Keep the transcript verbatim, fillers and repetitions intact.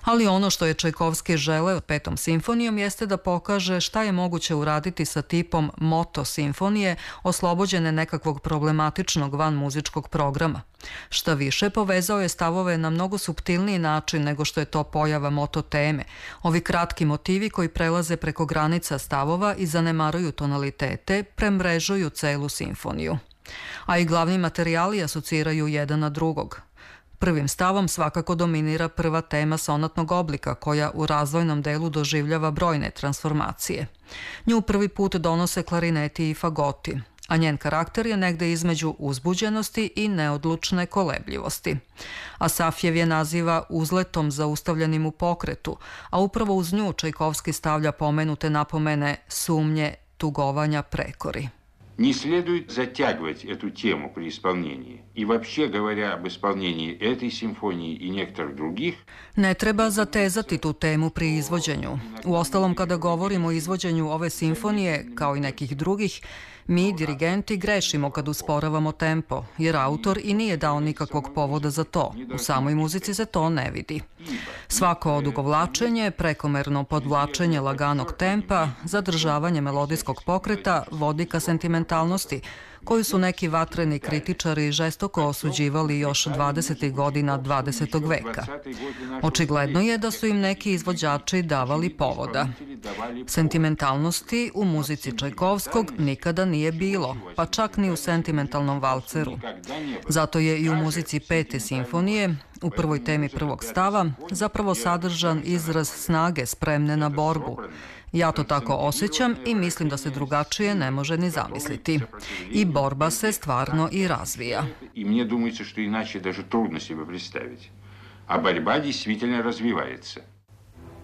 Ali ono što je Čajkovski želeo petom simfonijom jeste da pokaže šta je moguće uraditi sa tipom moto simfonije, oslobođene nekakvog problematičnog van muzičkog programa. Šta više, povezao je stavove na mnogo suptilniji način nego što je to pojava moto teme, ovi kratki motivi koji prelaze preko granica stavova i zanemaruju tonalitete, premrežuju celu simfoniju. A i glavni materijali asociraju jedan na drugog. Prvim stavom svakako dominira prva tema sonatnog oblika koja u razvojnom delu doživljava brojne transformacije. Nju prvi put donose klarineti i fagoti, a njen karakter je negde između uzbuđenosti i neodlučne kolebljivosti. Asafjev je naziva uzletom zaustavljenim u pokretu, a upravo uz nju Čajkovski stavlja pomenute napomene sumnje, tugovanja, prekori. Не следует затягивать эту тему при исполнении. И вообще говоря об исполнении этой симфонии и некоторых других... Ne treba zatezati tu temu pri izvođenju. Uostalom, kada govorimo o izvođenju ove simfonije, kao i nekih drugih, mi, dirigenti, grešimo kad usporavamo tempo, jer autor i nije dao nikakvog povoda za to. U samoj muzici se to ne vidi. Svako odugovlačenje, prekomerno podvlačenje laganog tempa, zadržavanje melodijskog pokreta vodi ka sentimentalnosti, koju su neki vatreni kritičari žestoko osuđivali još dvadesetih godina dvadesetog veka. Očigledno je da su im neki izvođači davali povoda. Sentimentalnosti u muzici Čajkovskog nikada nije bilo, pa čak ni u sentimentalnom valceru. Zato je i u muzici pete simfonije, u prvoj temi prvog stava, zapravo sadržan izraz snage spremne na borbu. Ja to tako osjećam i mislim da se drugačije ne može ni zamisliti. I borba se stvarno i razvija. I мне думается, что иначе даже трудно себе представить. А борьба действительно развивается.